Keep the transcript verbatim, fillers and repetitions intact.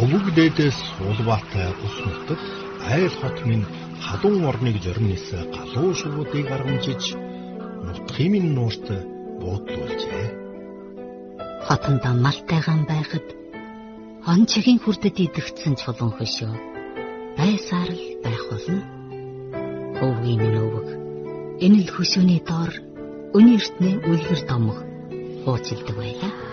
Өвөг дээдээс Улбаатай ус нутад айл хот минь халуун орныг жормнисээ галуу шувуудыг гаргамжиж нутхын минь нуурт буудлуулжээ. Хотонд амалтайгаан байхад он чигийн хүрдэд идэгдсэн чулуун хөшөө байсаар л байх болно. Өвгийн минь өвөг энэ л хөшөөний доор өнөө эртний үлгэр домог хуучилдаг байлаа.